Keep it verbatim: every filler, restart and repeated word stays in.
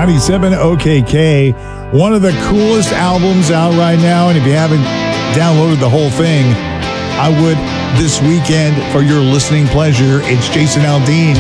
ninety-seven O K K. One of the coolest albums out right now. And if you haven't downloaded the whole thing, I would this weekend for your listening pleasure. It's Jason Aldean.